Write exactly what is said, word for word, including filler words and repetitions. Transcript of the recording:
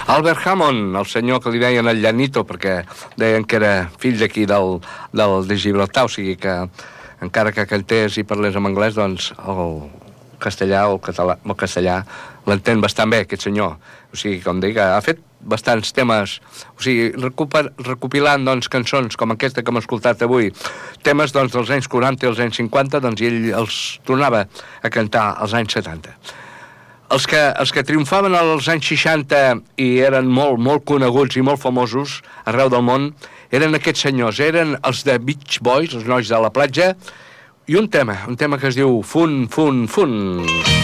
Albert Hammond, el senyor que li deien el Llanito, perquè deien que era fill d'aquí del, del de Gibraltar, o sigui que encara que cantés i parlés en anglès, doncs el castellà o el català, el castellà l'entén bastant bé, aquest senyor. O sigui, com dic, ha fet bastants temes, o sigui, recopilant doncs, cançons com aquesta que hem escoltat avui, temes doncs, dels anys quaranta i els anys cinquanta, doncs ell els tornava a cantar als anys setanta. Els que, els que triomfaven als anys seixanta i eren molt, molt coneguts i molt famosos arreu del món, eren aquests senyors, eren els de Beach Boys, els nois de la platja, i un tema, un tema que es diu Fun, Fun, Fun.